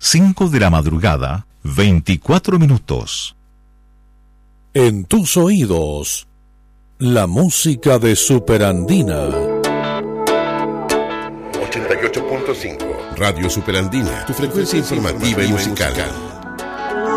5 de la madrugada, 24 minutos. En tus oídos, la música de Superandina. 88.5 Radio Superandina, tu frecuencia informativa y musical.